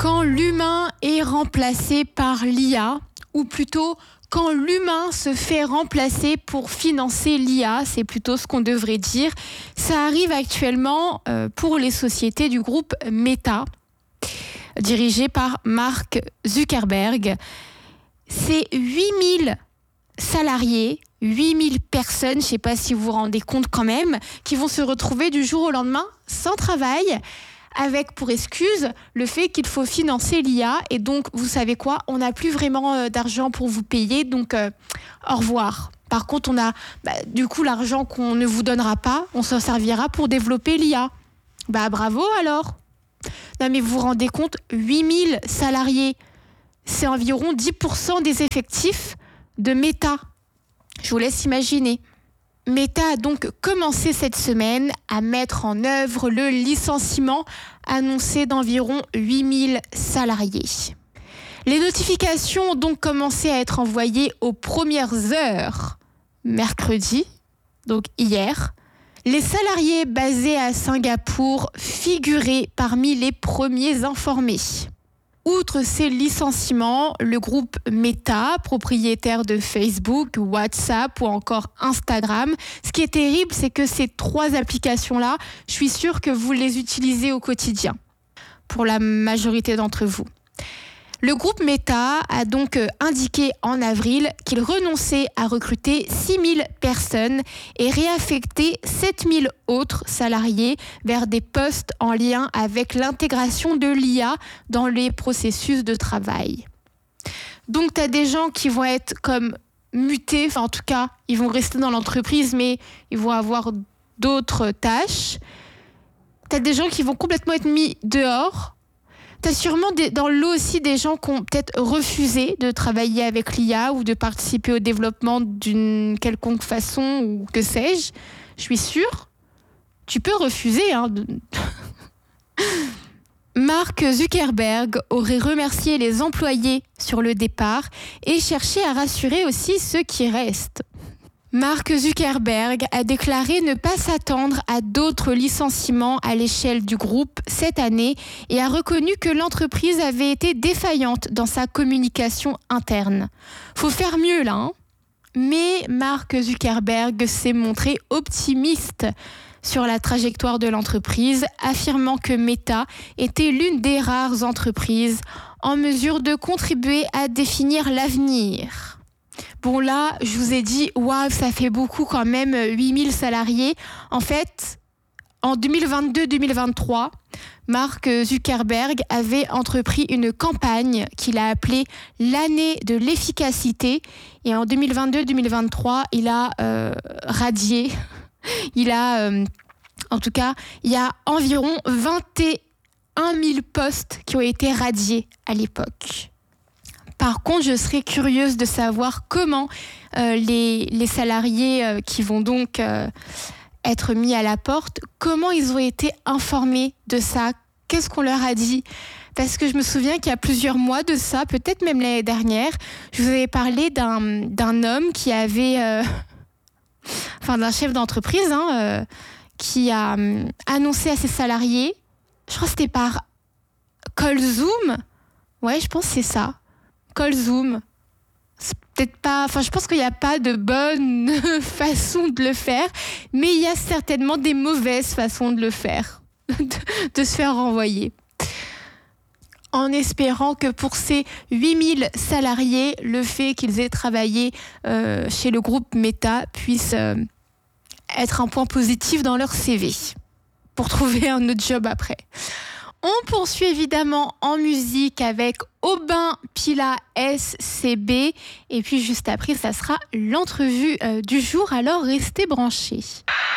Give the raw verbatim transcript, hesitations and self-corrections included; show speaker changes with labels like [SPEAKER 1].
[SPEAKER 1] Quand l'humain est remplacé par l'I A, ou plutôt quand l'humain se fait remplacer pour financer l'I A, c'est plutôt ce qu'on devrait dire. Ça arrive actuellement euh, pour les sociétés du groupe Meta, dirigé par Mark Zuckerberg. C'est huit mille salariés, huit mille personnes, je ne sais pas si vous vous rendez compte quand même, qui vont se retrouver du jour au lendemain sans travail, avec pour excuse le fait qu'il faut financer l'I A. Et donc, vous savez quoi, on n'a plus vraiment euh, d'argent pour vous payer, donc euh, au revoir. Par contre, on a bah, du coup l'argent qu'on ne vous donnera pas, on s'en servira pour développer l'I A. Bah bravo alors. Non mais vous vous rendez compte, huit mille salariés, c'est environ dix pour cent des effectifs de Meta. Je vous laisse imaginer. Meta a donc commencé cette semaine à mettre en œuvre le licenciement annoncé d'environ huit mille salariés. Les notifications ont donc commencé à être envoyées aux premières heures mercredi, donc hier. Les salariés basés à Singapour figuraient parmi les premiers informés. Outre ces licenciements, le groupe Meta, propriétaire de Facebook, WhatsApp ou encore Instagram, ce qui est terrible, c'est que ces trois applications-là, je suis sûre que vous les utilisez au quotidien, pour la majorité d'entre vous. Le groupe Meta a donc indiqué en avril qu'il renonçait à recruter six mille personnes et réaffecter sept mille autres salariés vers des postes en lien avec l'intégration de l'I A dans les processus de travail. Donc, tu as des gens qui vont être comme mutés, enfin en tout cas, ils vont rester dans l'entreprise, mais ils vont avoir d'autres tâches. Tu as des gens qui vont complètement être mis dehors. Tu as sûrement des, dans le lot aussi des gens qui ont peut-être refusé de travailler avec l'I A ou de participer au développement d'une quelconque façon ou que sais-je. Je suis sûre. Tu peux refuser. Hein, de... Mark Zuckerberg aurait remercié les employés sur le départ et cherché à rassurer aussi ceux qui restent. Mark Zuckerberg a déclaré ne pas s'attendre à d'autres licenciements à l'échelle du groupe cette année et a reconnu que l'entreprise avait été défaillante dans sa communication interne. Faut faire mieux là, hein. Mais Mark Zuckerberg s'est montré optimiste sur la trajectoire de l'entreprise, affirmant que Meta était l'une des rares entreprises en mesure de contribuer à définir l'avenir. Bon là, je vous ai dit, waouh, ça fait beaucoup quand même, huit mille salariés. En fait, en deux mille vingt-deux deux mille vingt-trois, Mark Zuckerberg avait entrepris une campagne qu'il a appelée l'année de l'efficacité. Et en deux mille vingt-deux deux mille vingt-trois, il a euh, radié, il a, euh, en tout cas, il y a environ vingt et un mille postes qui ont été radiés à l'époque. Par contre, je serais curieuse de savoir comment euh, les, les salariés euh, qui vont donc euh, être mis à la porte, comment ils ont été informés de ça, qu'est-ce qu'on leur a dit ? Parce que je me souviens qu'il y a plusieurs mois de ça, peut-être même l'année dernière, je vous avais parlé d'un, d'un homme qui avait, euh, enfin d'un chef d'entreprise, hein, euh, qui a euh, annoncé à ses salariés, je crois que c'était par Call Zoom, ouais, je pense que c'est ça. Call Zoom, c'est peut-être pas... Enfin, je pense qu'il n'y a pas de bonne façon de le faire, mais il y a certainement des mauvaises façons de le faire, de, de se faire renvoyer. En espérant que pour ces huit mille salariés, le fait qu'ils aient travaillé euh, chez le groupe Meta puisse euh, être un point positif dans leur C V pour trouver un autre job après. On poursuit évidemment en musique avec Aubin Pila S C B et puis juste après ça sera l'entrevue euh, du jour, alors restez branchés.